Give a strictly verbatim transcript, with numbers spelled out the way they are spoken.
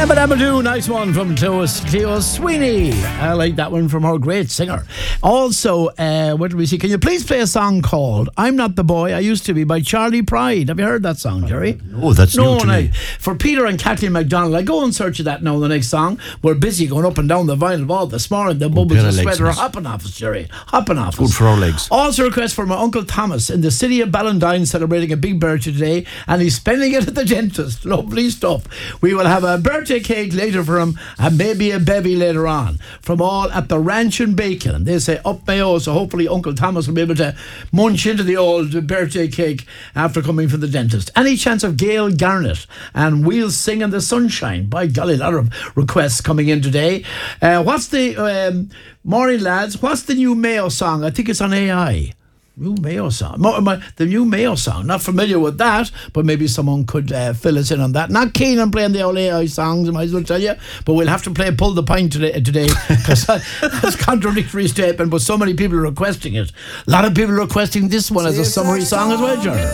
Dabba Dabba Doo, nice one from Cleo, Cleo Sweeney. I like that one from her great singer. Also, uh, what do we see? Can you please play a song called I'm Not the Boy I Used to Be by Charlie Pride? Have you heard that song, Jerry? Oh, that's no, new to no. me. For Peter and Kathleen MacDonald, I go and search of that now, the next song. We're busy going up and down the vinyl wall this morning. The bubbles pair of of sweat legs, are miss. hopping off us, Jerry. Hopping off us. Good for our legs. Also a request for my Uncle Thomas in the city of Ballantyne, celebrating a big birthday today, and he's spending it at the dentist. Lovely stuff. We will have a birthday cake later for him and maybe a bevy later on from all at the Ranch and Bacon. And they say up Mayo, so hopefully Uncle Thomas will be able to munch into the old birthday cake after coming from the dentist. Any chance of Gail Garnett and We'll Sing in the Sunshine? By golly, a lot of requests coming in today. Uh, what's the um, morning lads, what's the new Mayo song? I think it's on A I. New Mayo song. Mo- my- The new Mayo song. Not familiar with that, but maybe someone could uh, fill us in on that. Not keen on playing the old A I songs, I might as well tell you, but we'll have to play Pull the Pint today, today because that's a contradictory statement, but so many people are requesting it. A lot of people are requesting this one as a summary song as well, John.